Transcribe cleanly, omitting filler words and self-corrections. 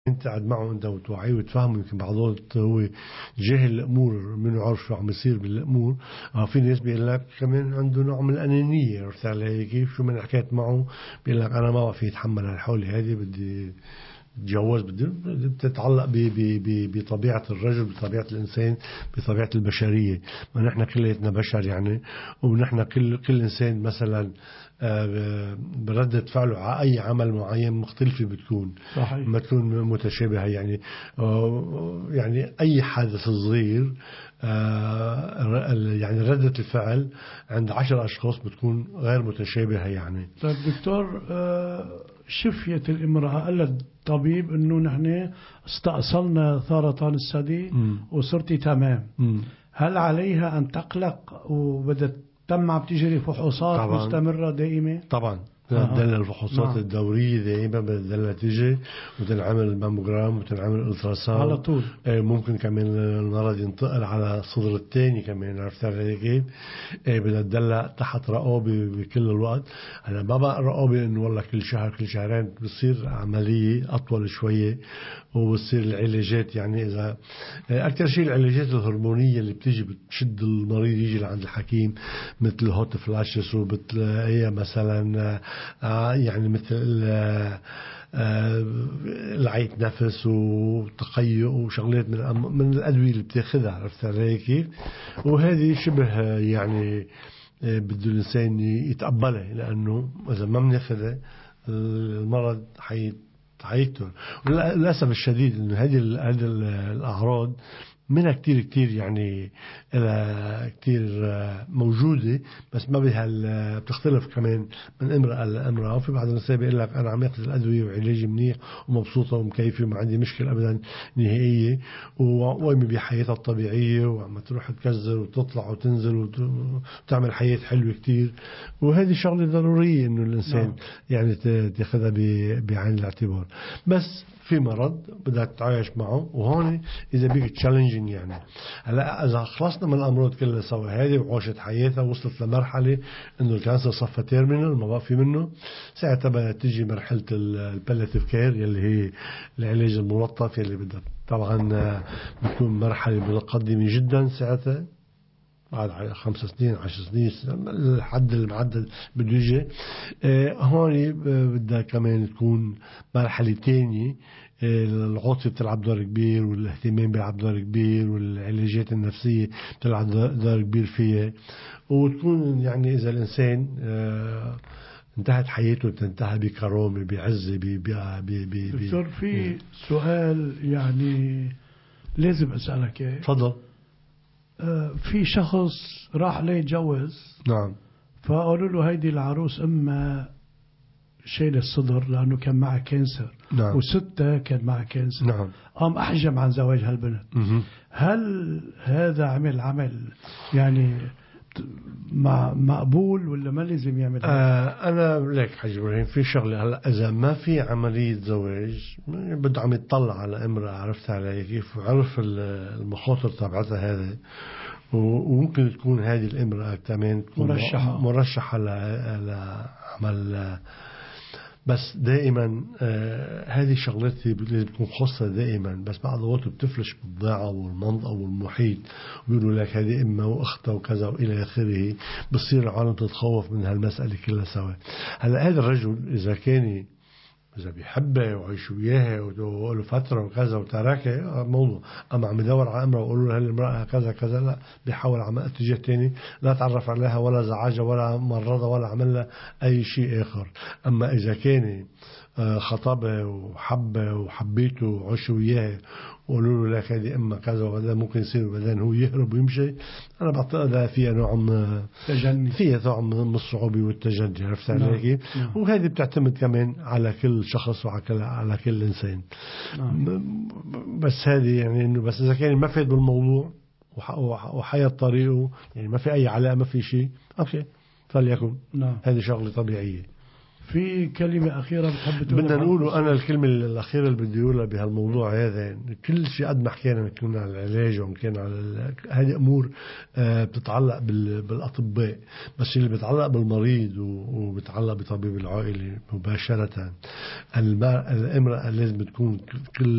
انت قاعد معه انت وتوعيه وتفهمه. يمكن بعضهم هو جاهل الامور، منه عارف شو عم يصير بالامور. في ناس بيقول لك كمان عنده نوع من الانانيه، عرفت علي كيف؟ شو من حكيت معه بيقول لك انا ما بعرف يتحمل هالحوله هذه، بدي تجوز. بتتعلق بطبيعة الرجل، بطبيعة الإنسان، بطبيعة البشرية. ما نحن كلياتنا بشر يعني، ونحن كل إنسان مثلا بردة فعله على أي عمل معين مختلفة بتكون. صحيح. ما تكون متشابهة يعني. يعني أي حادث صغير يعني ردة الفعل عند 10 أشخاص بتكون غير متشابهة يعني. طيب دكتور، شفية الامرأة قال الطبيب انه نحن استأصلنا سرطان الثدي وصرتي تمام. هل عليها ان تقلق وبدأت تم عم تجري فحوصات طبعاً مستمرة دائمة؟ طبعا بدل الفحوصات الدورية دائما بدل تيجي، وتنعمل ماموجرام وتنعمل التراساوند على طول. ممكن كمان المرض ينتقل على الصدر الثاني كمان، عرفت علي كيف؟ بدها تدلع تحت رقابة بكل الوقت. أنا ما بقى رقابة إنه والله كل شهر كل شهرين بتصير عملية أطول شوية، وبتصير العلاجات يعني إذا أكثر شيء العلاجات الهرمونية اللي بتيجي بتشد المريض يجي لعند الحكيم، مثل الهوت فلاشز وبتلاقيها مثلا يعني مثل العيت نفس وتقيؤ وشغلات من الأدوية اللي بتاخذها، عرفت علي كيف؟ وهذه شبه يعني بده الإنسان يتقبلها، لأنه إذا ما بناخذها المرض حيكتر. للأسف الشديد إنه هذه الأعراض منها كتير يعني كتير موجودة، بس ما بها بتختلف كمان من امرأة لامرأة. وفي بعض الناس بيقول لك أنا عم أخذ الأدوية وعلاجي منيح ومبسوطة ومكيفة وما عندي مشكلة أبدا نهائية، وقايمة بحياتها الطبيعية وعم تروح تكزر وتطلع وتنزل وتعمل حياة حلوة كتير. وهذه شغلة ضرورية إنه الإنسان يعني تاخذها بعين الاعتبار. بس في مرض بدك تتعايش معه، وهون إذا بيك تشالنجين يعني. هلا إذا خلصنا من الأمراض كلها سوا هذه وعاشت حياتها وصلت لمرحلة إنه الكانسر صفى تيرمينال ما بقى في منه، ساعتها بدها تيجي مرحلة البالياتيف كير يلي هي العلاج الملطف، يلي بدها طبعا بتكون مرحلة متقدمة جدا ساعتها بعد 5 سنين 10 سنين الحد المعدل بده يجي. هون بدها كمان تكون مرحلة تانية، العاطفة بتلعب دور كبير، والاهتمام بيلعب دور كبير، والعلاجات النفسية بتلعب دور كبير فيها. وتكون يعني إذا الإنسان انتهت حياته تنتهي بكرامة بعزة دكتور في سؤال يعني لازم أسألك اياه. تفضل. في شخص راح ليتجوز، نعم، فقالوا له هيدي العروس اما شيل الصدر لأنه كان معه كانسر. نعم. وستة كان معه كانسر. نعم. قام أحجم عن زواج هالبنت. هل هذا عمل يعني مقبول ولا ما لازم يعمل؟ أنا لك حاج إبراهيم، في شغلة هلا إذا ما في عملية زواج بده عم يتطلع على امرأة، عرفت علي كيف؟ وعرف المخاطر تبعتها هذا، وممكن تكون هذه الامرأة كمان تكون مرشحة لعمل. بس دائما هذه شغلات لازم تكون خاصة دائما. بس بعض الوقت بتفلش بالضيعة والمنطقة والمحيط، ويقولوا لك هذه إما وأختها وكذا وإلى آخره. بصير العالم تتخوف من هالمسألة كلها سوا. هلا هذا الرجل إذا بيحبها وعيش وياها وله فترة وكذا وتركها موضوع، أما عم يدور على امرأة ويقولوا له هالمرأة كذا كذا، لا، بيحاول على اتجاه تاني، لا تعرف عليها ولا زعجها ولا مرضها ولا عمل لها أي شيء آخر. أما إذا كان خطبها وحبها وحبيته وعيش وياها وقالوا له لك هذه إما كذا وهذا ممكن يصير، وبعدين هو يهرب ويمشي، أنا بعتقد فيها نوع من تجني، فيها نوع من الصعوبة والتجني، عرفت علي كيف؟ وهذه بتعتمد كمان على كل شخص وعلى كل إنسان. بس هذه يعني إنه بس إذا كان ما فات بالموضوع وحياة طريقه يعني ما في أي علاقة ما في شيء، أوكي فليكن. هذه شغلة طبيعية. في كلمة أخيرة بتحب تقولها؟ بدنا نقوله أنا الكلمة الأخيرة اللي بدي أقولها بهالموضوع هذا، كل شيء قد ما حكينا كنا على العلاج وكنا على هذه أمور بتتعلق بالأطباء، بس اللي بتتعلق بالمريض وبتتعلق بطبيب العائلة مباشرة. الامرأة لازم تكون كل